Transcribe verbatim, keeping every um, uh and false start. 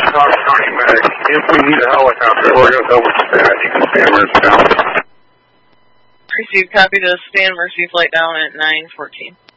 Talk County Medic. If we need a helicopter, we're going to double that. You can stand Mercy down. Received, copy to stand Mercy flight down at nine fourteen.